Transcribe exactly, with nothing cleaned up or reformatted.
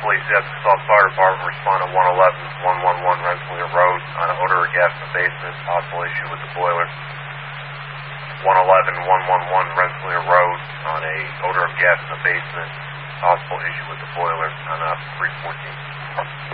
Police, Escasol Fire Department, respond to one eleven one one one Rensselaer Road on an odor of gas in the basement, possible issue with the boiler. one eleven one one one Rensselaer Road on a odor of gas in the basement, possible issue with the boiler on uh, three fourteen.